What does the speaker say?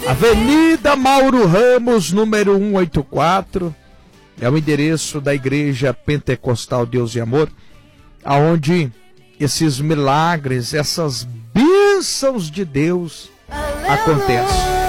Avenida Mauro Ramos, número 184, é o endereço da Igreja Pentecostal Deus e Amor, aonde esses milagres, essas bênçãos de Deus acontecem.